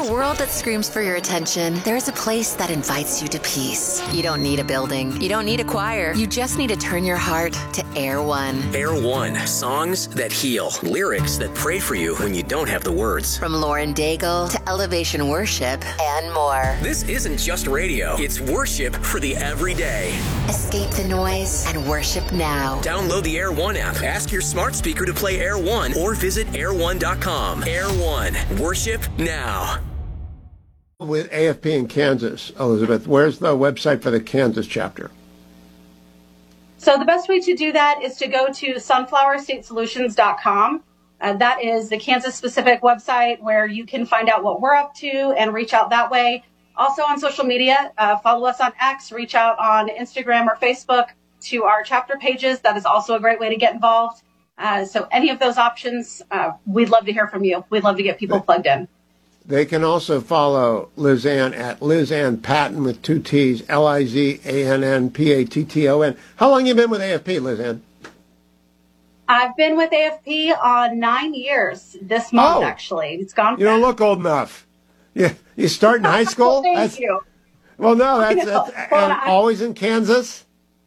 a world that screams for your attention, there's a place that invites you to peace. You don't need a building. You don't need a choir. You just need to turn your heart to Air One. Air One. Songs that heal. Lyrics that pray for you when you don't have the words. From Lauren Daigle to Elevation Worship and more. This isn't just radio. It's worship for the everyday. Escape the noise and worship now. Download the Air One app. Ask your smart speaker to play Air One or visit air1.com. Air One. Worship now. With AFP in Kansas, Elizabeth, where's the website for the Kansas chapter? So the best way to do that is to go to sunflowerstatesolutions.com. That is the Kansas-specific website where you can find out what we're up to and reach out that way. Also on social media, follow us on X, reach out on Instagram or Facebook to our chapter pages. That is also a great way to get involved. So any of those options, we'd love to hear from you. We'd love to get people plugged in. They can also follow Liz Ann at Liz Ann Patton with 2 T's, LizAnnPatton. How long have you been with AFP, Liz Ann? I've been with AFP on 9 years this month, actually. It's gone. You don't look old enough. You start in high school? Thank you. Well, no, that's always in Kansas?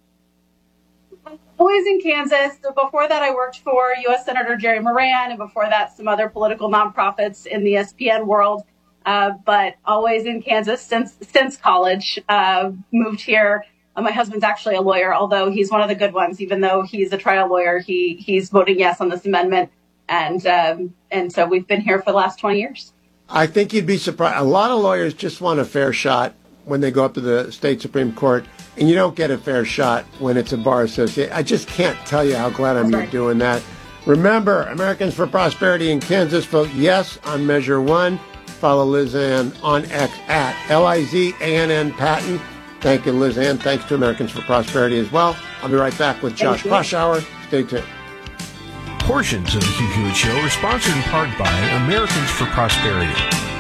Always in Kansas. So before that, I worked for U.S. Senator Jerry Moran, and before that, some other political nonprofits in the SPN world. But always in Kansas since college. Moved here. My husband's actually a lawyer, although he's one of the good ones. Even though he's a trial lawyer, he's voting yes on this amendment, and so we've been here for the last 20 years. I think you'd be surprised. A lot of lawyers just want a fair shot when they go up to the state Supreme Court, and you don't get a fair shot when it's a bar associate. I just can't tell you how glad I'm you're doing that. Remember, Americans for Prosperity in Kansas, vote yes on Measure 1. Follow Liz Ann on X at LizAnn Patton. Thank you, Liz Ann. Thanks to Americans for Prosperity as well. I'll be right back with Josh Kraushaar. Stay tuned. Portions of the Hugh Hewitt Show are sponsored in part by Americans for Prosperity.